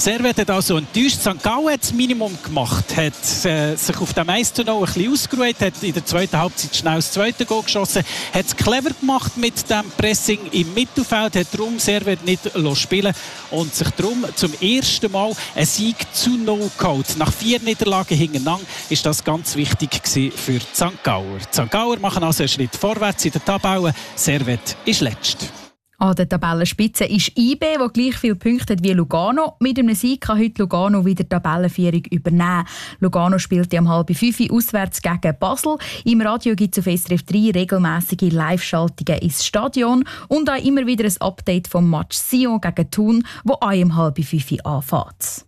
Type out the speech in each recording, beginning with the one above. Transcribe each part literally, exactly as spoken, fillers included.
Servet hat also enttäuscht. Sankt Gallen hat das Minimum gemacht, hat äh, sich auf dem eins zu null ein bisschen ausgeruht, hat in der zweiten Halbzeit schnell das zweite Goal geschossen, hat es clever gemacht mit dem Pressing im Mittelfeld, hat darum Servet nicht spielen und sich darum zum ersten Mal einen Sieg zu null geholt. Nach vier Niederlagen hintereinander ist das ganz wichtig für die Sankt Galler. Die Sankt Galler machen also einen Schritt vorwärts in der Tabelle. Servet ist letzt. An der Tabellenspitze ist I B, der gleich viele Punkte hat wie Lugano. Mit einem Sieg kann heute Lugano wieder die Tabellenführung übernehmen. Lugano spielt am halb fünf auswärts gegen Basel. Im Radio gibt es auf S R F drei regelmäßige Live-Schaltungen ins Stadion und auch immer wieder ein Update vom Match Sion gegen Thun, wo auch um halb fünf anfängt.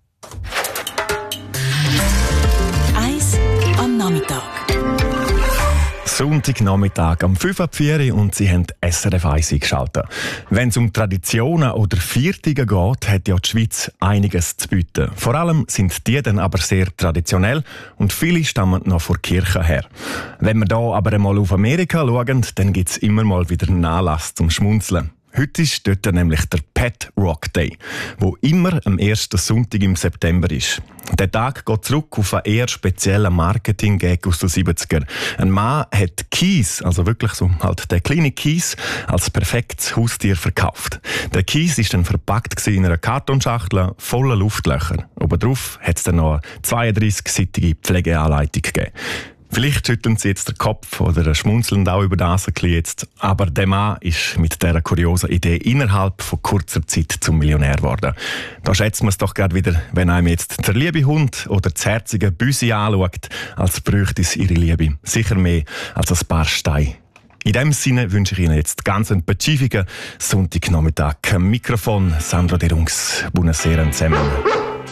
Eins am Nachmittag. Sonntagnachmittag am fünf ab vier und Sie haben S R F eins eingeschaltet. Wenn es um Traditionen oder Viertige geht, hat ja die Schweiz einiges zu bieten. Vor allem sind die dann aber sehr traditionell und viele stammen noch von der Kirche her. Wenn wir da aber einmal auf Amerika schauen, dann gibt es immer mal wieder einen Anlass zum Schmunzeln. Heute ist dort nämlich der Pet Rock Day, wo immer am ersten Sonntag im September ist. Der Tag geht zurück auf einen eher speziellen Marketing-Gag aus den siebziger. Ein Mann hat Kies, also wirklich so halt der kleine Kies, als perfektes Haustier verkauft. Der Kies war dann verpackt in einer Kartonschachtel voller Luftlöcher. Obendrauf hat es dann noch eine zweiunddreißig-seitige Pflegeanleitung gegeben. Vielleicht schütteln Sie jetzt den Kopf oder schmunzeln auch über das ein bisschen jetzt. Aber der Mann ist mit dieser kuriosen Idee innerhalb von kurzer Zeit zum Millionär geworden. Da schätzt man es doch gerade wieder, wenn einem jetzt der liebe Hund oder das herzige Büsi anschaut, als bräuchte es ihre Liebe. Sicher mehr als ein paar Steine. In diesem Sinne wünsche ich Ihnen jetzt ganz einen pazifigen Sonntagnachmittag. Mikrofon Sandra Derungs. Buonasera zusammen.